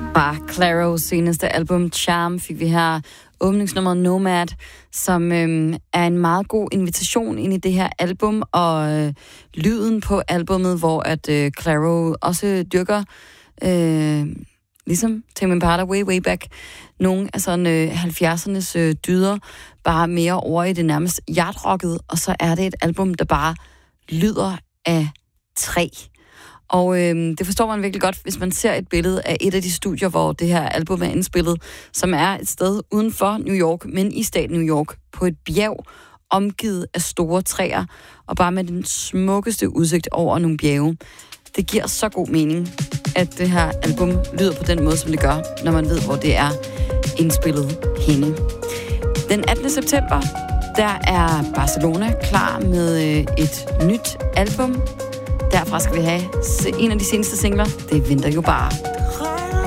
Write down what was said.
Fra Claros seneste album Charm fik vi her åbningsnummeret Nomad, som er en meget god invitation ind i det her album, og lyden på albummet, hvor at Claro også dyrker, ligesom Tame Impala way back, nogle af sådan 70'ernes dyder, bare mere over i det nærmest yardrocket, og så er det et album, der bare lyder af træ. Og det forstår man virkelig godt, hvis man ser et billede af et af de studier, hvor det her album er indspillet, som er et sted uden for New York, men i staten New York, på et bjerg, omgivet af store træer, og bare med den smukkeste udsigt over nogle bjerge. Det giver så god mening, at det her album lyder på den måde, som det gør, når man ved, hvor det er indspillet henne. Den 18. september, der er Barcelona klar med et nyt album. Derfra skal vi have en af de seneste singler. Det venter jo bare.